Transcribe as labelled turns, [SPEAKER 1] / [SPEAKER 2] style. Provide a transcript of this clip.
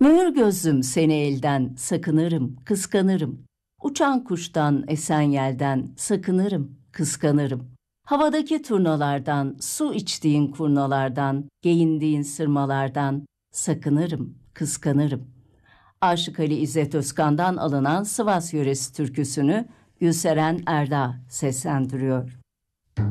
[SPEAKER 1] Mühür gözlüm seni elden sakınırım, kıskanırım. Uçan kuştan, esen yelden sakınırım, kıskanırım. Havadaki turnalardan, su içtiğin kurnalardan, giyindiğin sırmalardan sakınırım, kıskanırım. Aşık Ali İzzet Özkan'dan alınan Sivas yöresi türküsünü Gülseren Erda seslendiriyor.